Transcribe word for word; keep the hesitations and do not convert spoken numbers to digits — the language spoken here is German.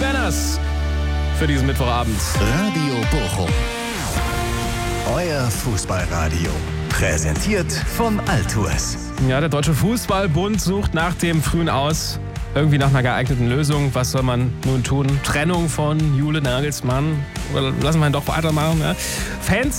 Renners für diesen Mittwochabend. Radio Bochum. Euer Fußballradio. Präsentiert von Altours. Ja, der Deutsche Fußballbund sucht nach dem frühen Aus irgendwie nach einer geeigneten Lösung. Was soll man nun tun? Trennung von Jule Nagelsmann? Oder lassen wir ihn doch weitermachen? Ja? Fans